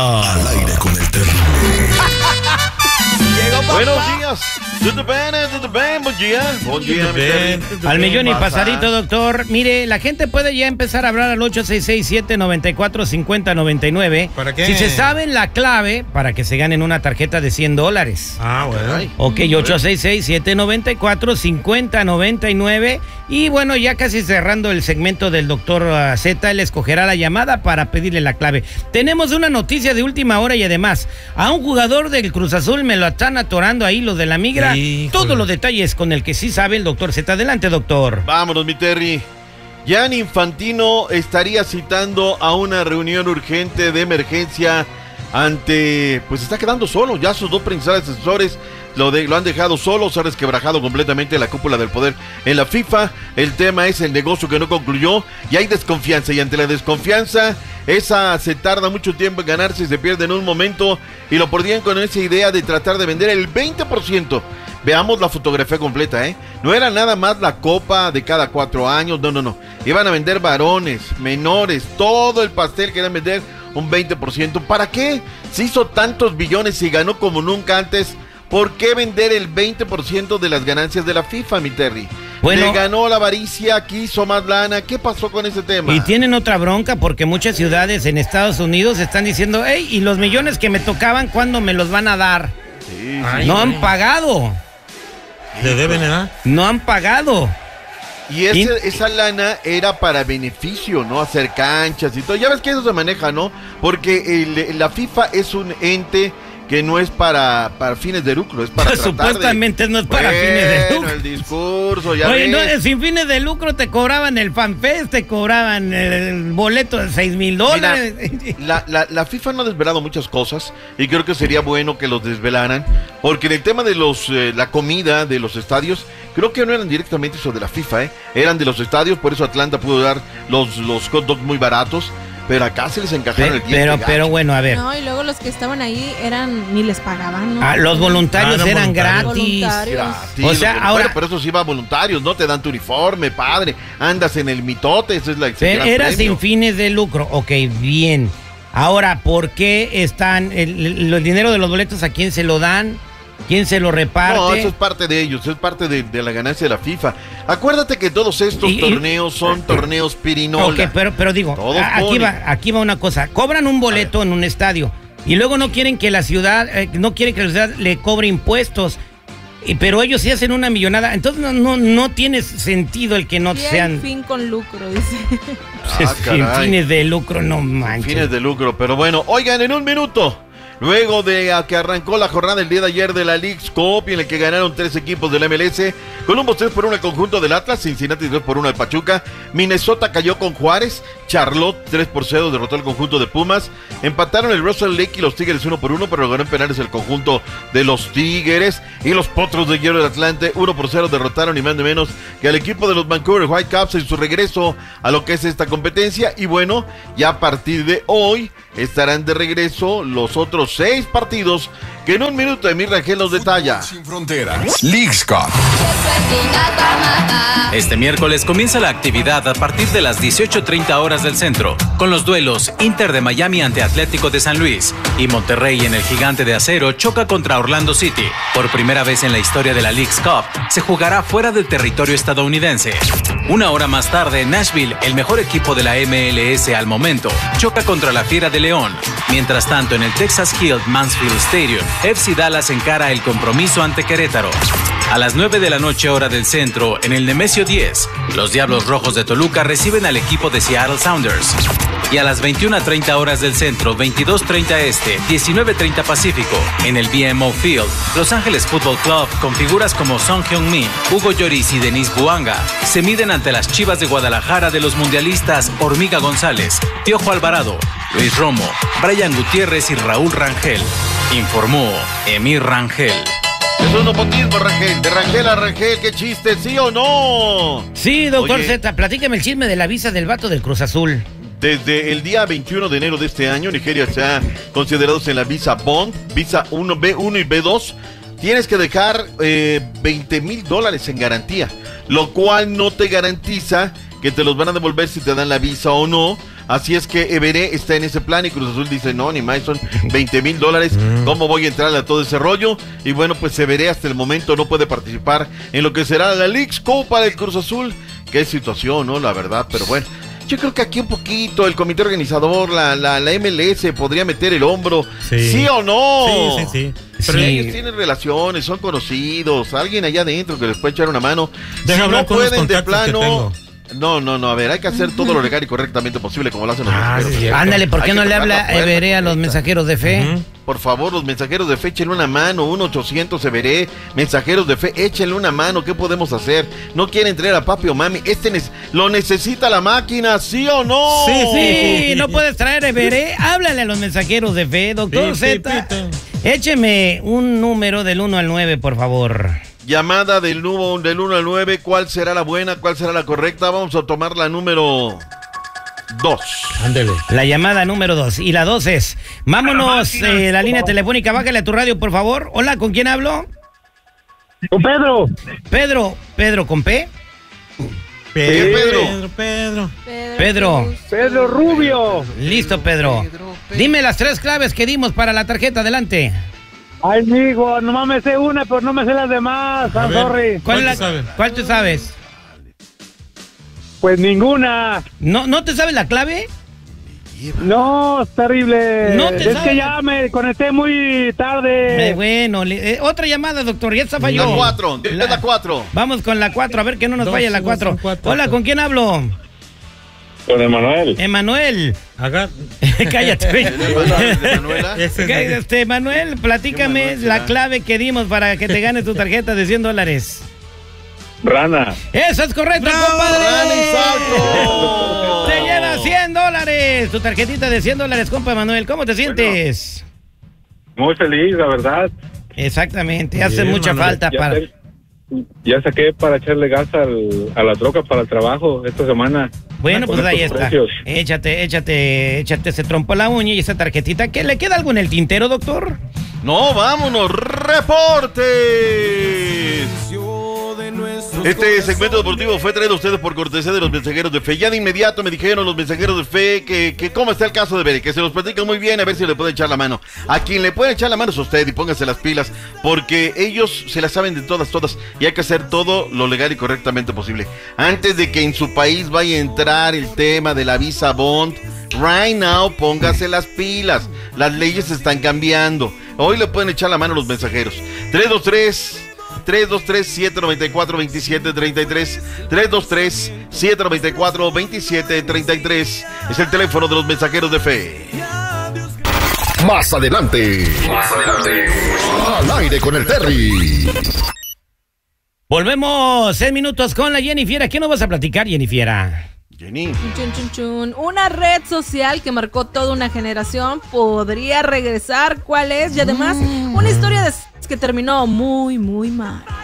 Al aire con el Terry. Buenos días. Tudo bem, buen día. Buen día, mi Terry. Al millón y pasadito, doctor. Mire, la gente puede ya empezar a hablar al 866-794-5099. ¿Para qué? Si se saben la clave para que se ganen una tarjeta de $100. Ah, bueno. Ok, 866-794-5099. Y bueno, ya casi cerrando el segmento del doctor Z, él escogerá la llamada para pedirle la clave. Tenemos una noticia de última hora y además, a un jugador del Cruz Azul me lo están atorando ahí los de la migra. Híjole. Todos los detalles con el que sí sabe el doctor Z. Adelante, doctor. Vámonos, mi Terry. Gianni Infantino estaría citando a una reunión urgente de emergencia ante... Pues está quedando solo. Ya sus dos principales asesores lo han dejado solo. Se ha resquebrajado completamente la cúpula del poder en la FIFA. El tema es el negocio que no concluyó y hay desconfianza. Y ante la desconfianza, esa se tarda mucho tiempo en ganarse y se pierde en un momento. Y lo perdían con esa idea de tratar de vender el 20%. Veamos la fotografía completa, ¿eh? No era nada más la copa de cada 4 años, no. Iban a vender varones, menores, todo el pastel querían vender un 20%. ¿Para qué? Se hizo tantos billones y ganó como nunca antes. ¿Por qué vender el 20% de las ganancias de la FIFA, mi Terry? Bueno, le ganó la avaricia, quiso más lana. ¿Qué pasó con ese tema? y tienen otra bronca porque muchas ciudades en Estados Unidos están diciendo, hey, ¿y los millones que me tocaban, cuándo me los van a dar? Sí, Ay, No güey. han pagado. ¿Le deben, verdad? No han pagado. Y esa lana era para beneficio, ¿no? Hacer canchas y todo. Ya ves que eso se maneja, ¿no? Porque la FIFA es un ente que no es para fines de lucro, es para tratar Supuestamente no es para fines de lucro. El discurso, ya Oye, ves. no, sin fines de lucro te cobraban el FanFest, te cobraban el boleto de $6,000. Mira, la FIFA no ha desvelado muchas cosas y creo que sería bueno que los desvelaran, porque en el tema de la comida de los estadios, creo que no eran directamente eso de la FIFA, eran de los estadios, por eso Atlanta pudo dar los hot dogs muy baratos, pero acá se les encajaron el diente. Pero bueno, a ver. No, y luego los que estaban ahí ni les pagaban, ¿no? Los voluntarios Ah, no, eran voluntarios. gratis. Gratis, O sea, bueno, ahora- pero eso sí va a voluntarios, no te dan tu uniforme, padre, andas en el mitote, esa es la Era sin fines de lucro. Ok, bien. Ahora, ¿por qué están el dinero de los boletos? ¿A quién se lo dan? ¿Quién se lo reparte? No, eso es parte de ellos, es parte de la ganancia de la FIFA. Acuérdate que todos estos torneos son torneos pirinola. Ok, pero digo, Todos aquí va una cosa. Cobran un boleto en un estadio y luego no quieren que la ciudad, le cobre impuestos. Pero ellos sí hacen una millonada. Entonces no tiene sentido el que no Y sean el fin con lucro, dice. sin caray. fines de lucro, no manches. Fines de lucro, pero bueno, oigan, en un minuto, luego de que arrancó la jornada el día de ayer de la Leagues Cup, en el que ganaron 3 equipos del MLS, Columbus 3-1 al conjunto del Atlas, Cincinnati 2-1 al Pachuca, Minnesota cayó con Juárez, Charlotte 3-0 derrotó al conjunto de Pumas, empataron el Russell Lake y los Tigres 1-1, pero ganó en penales el conjunto de los Tigres, y los Potros de Hierro del Atlante 1-0 derrotaron ni más ni menos que al equipo de los Vancouver Whitecaps en su regreso a lo que es esta competencia. Y bueno, ya a partir de hoy estarán de regreso los otros 6 partidos que en un minuto Emir Rangel nos detalla. Sin fronteras. Leagues Cup. Este miércoles comienza la actividad a partir de las 18:30 horas del centro, con los duelos Inter de Miami ante Atlético de San Luis y Monterrey en el Gigante de Acero choca contra Orlando City. Por primera vez en la historia de la Leagues Cup, se jugará fuera del territorio estadounidense. Una hora más tarde, Nashville, el mejor equipo de la MLS al momento, choca contra la Fiera de León. Mientras tanto, en el Texas Hill Mansfield Stadium, FC Dallas encara el compromiso ante Querétaro. A las 9 de la noche hora del centro, en el Nemesio 10, los Diablos Rojos de Toluca reciben al equipo de Seattle Sounders. Y a las 21:30 horas del centro, 22:30 este, 19:30 Pacífico, en el BMO Field, Los Ángeles Football Club, con figuras como Son Heung-min, Hugo Lloris y Denis Buanga, se miden ante las Chivas de Guadalajara de los mundialistas Hormiga González, Piojo Alvarado, Luis Romo, Brian Gutiérrez y Raúl Rangel. Informó Emir Rangel. Es un nepotismo, Rangel, de Rangel a Rangel, qué chiste, ¿sí o no? Sí, doctor Oye. Z, platíqueme el chisme de la visa del vato del Cruz Azul. Desde el día 21 de enero de este año, Nigeria se ha considerado en la visa Bond, visa 1, B1 y B2. Tienes que dejar $20,000 en garantía, lo cual no te garantiza que te los van a devolver si te dan la visa o no, Así es que Everé está en ese plan y Cruz Azul dice, no, ni más, son $20,000. ¿Cómo voy a entrar a todo ese rollo? Y bueno, pues Everé hasta el momento no puede participar en lo que será la Leagues Cup para el Cruz Azul. Qué situación, ¿no? La verdad, pero bueno. Yo creo que aquí un poquito el comité organizador, la MLS podría meter el hombro. ¿Sí o no? Sí. Pero ellos tienen relaciones, son conocidos, alguien allá adentro que les puede echar una mano. Deja si hablar no con los pueden de contactos que plano... tengo. No, a ver, hay que hacer todo lo legal y correctamente posible como lo hacen los mensajeros. Sí, Ándale, ¿por qué Hay no que le tocar la habla puerta Everé a los correcta. mensajeros de fe? Por favor, los mensajeros de fe, échenle una mano, 1-800 Everé, mensajeros de fe, échenle una mano, ¿qué podemos hacer? No quieren traer a papi o mami, lo necesita la máquina, ¿sí o no? Sí, no puedes traer Everé, háblale a los mensajeros de fe, doctor Z. Écheme un número del 1 al 9, por favor. Llamada del 1 al 9, ¿cuál será la buena, cuál será la correcta? Vamos a tomar la número 2. Ándele. La llamada número 2. Y la 2 es, vámonos, la línea telefónica, bájale a tu radio, por favor. Hola, ¿con quién hablo? Con Pedro. Pedro, ¿con P? Pedro Rubio. Listo, Pedro. Dime las 3 claves que dimos para la tarjeta, adelante. Ay, amigo, nomás me sé una, pero no me sé las demás. I'm sorry. ¿Cuál tú sabes? Pues ninguna. ¿No te sabes la clave? No, es terrible. No te es sabes. que ya me conecté muy tarde. Bueno, otra llamada, doctor, ya está falló. La 4, es la 4. Vamos con la 4, a ver que no nos Dos, falla la 4. dos, cuatro. Hola, ¿con quién hablo? Con Emanuel. Emanuel. Cállate. Manuela. Manuel, platícame Manuel la será? clave que dimos para que te ganes tu tarjeta de $100. Rana. Eso es correcto, compadre. ¡Rana y salto! Te lleva $100. Tu tarjetita de $100, compa Manuel. ¿Cómo te sientes? Muy feliz, la verdad. Exactamente, hace Bien, mucha Manuel. falta para... Ya saqué para echarle gas a la troca para el trabajo esta semana. Bueno, pues Con ahí estos está. precios. Échate ese trompo a la uña y esa tarjetita. ¿Qué le queda algo en el tintero, doctor? No, vámonos, reportes. Este segmento deportivo fue traído a ustedes por cortesía de los mensajeros de fe. Ya de inmediato me dijeron los mensajeros de fe que cómo está el caso de Bere, que se los platican muy bien, a ver si le pueden echar la mano. A quien le puede echar la mano es usted y póngase las pilas, porque ellos se la saben de todas, y hay que hacer todo lo legal y correctamente posible. Antes de que en su país vaya a entrar el tema de la visa bond, right now, póngase las pilas. Las leyes están cambiando. Hoy le pueden echar la mano a los mensajeros. 323-794-2733. 323-794-2733. Es el teléfono de los mensajeros de fe. Más adelante. Al aire con el Terry. Volvemos 6 minutos con la Jennifiera. ¿Qué nos vas a platicar, Jennifiera? Jenny. Chun. Una red social que marcó toda una generación podría regresar. ¿Cuál es? Y además, una historia que terminó muy, muy mal.